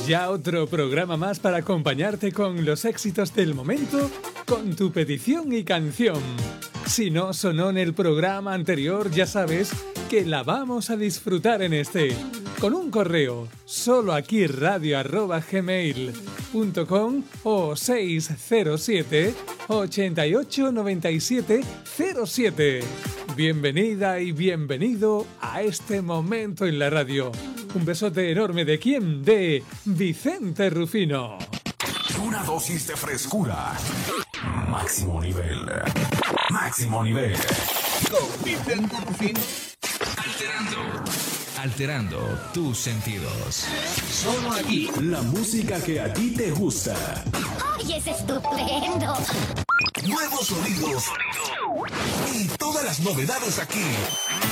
Ya otro programa más para acompañarte con los éxitos del momento, con tu petición y canción. Si no sonó en el programa anterior, ya sabes que la vamos a disfrutar en este. Con un correo, soloaquiradio@gmail.com o 607 88 97 07. Bienvenida y bienvenido a este momento en la radio. Un besote enorme ¿de quién? De Vicente Rufino. Una dosis de frescura. Máximo nivel. Máximo nivel. Con Vicente Rufino. Alterando tus sentidos. Solo aquí. La música que a ti te gusta. ¡Ay, es estupendo! Nuevos sonidos. Y todas las novedades aquí.